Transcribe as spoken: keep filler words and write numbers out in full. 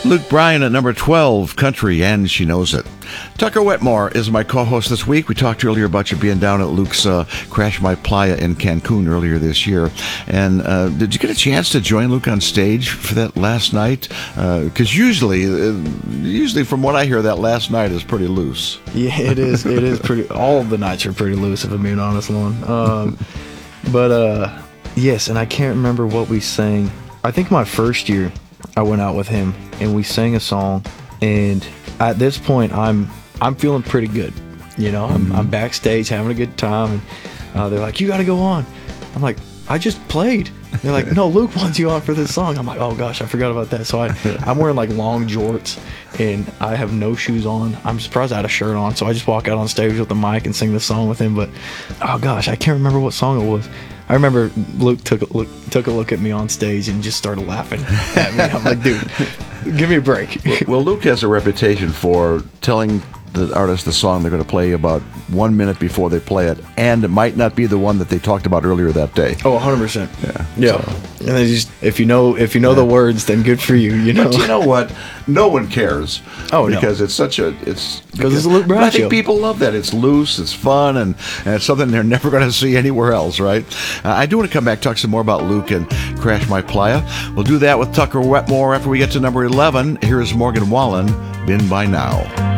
Luke Bryan at number twelve, Country, and She Knows It. Tucker Wetmore is my co-host this week. We talked earlier about you being down at Luke's uh, Crash My Playa in Cancun earlier this year. And uh, did you get a chance to join Luke on stage for that last night? Because uh, usually, uh, usually from what I hear, that last night is pretty loose. Yeah, it is. It is pretty. All of the nights are pretty loose, if I'm being honest, Lon. Um, but uh, yes, and I can't remember what we sang. I think my first year, I went out with him and we sang a song, and at this point I'm I'm feeling pretty good, you know. I'm, mm-hmm. I'm backstage having a good time, and uh, they're like, "You got to go on." I'm like, "I just played." They're like, "No, Luke wants you on for this song." I'm like, "Oh gosh, I forgot about that." So I I'm wearing like long jorts and I have no shoes on. I'm surprised I had a shirt on, so I just walk out on stage with the mic and sing this song with him. But oh gosh, I can't remember what song it was. I remember Luke took a look took a look at me on stage and just started laughing at me. I'm like, "Dude, give me a break." Well, Luke has a reputation for telling the artist the song they're going to play about one minute before they play it, and it might not be the one that they talked about earlier that day. Oh, one hundred percent. Yeah. Yeah. So. And then just if you know if you know yeah. the words, then good for you. You know. But you know what? No one cares. Oh, because no. it's such a it's because it's a Luke Bryan I think show. People love that. It's loose, it's fun, and, and it's something they're never going to see anywhere else, right? Uh, I do want to come back talk some more about Luke and Crash My Playa. We'll do that with Tucker Wetmore after we get to number eleven. Here is Morgan Wallen, Been By Now.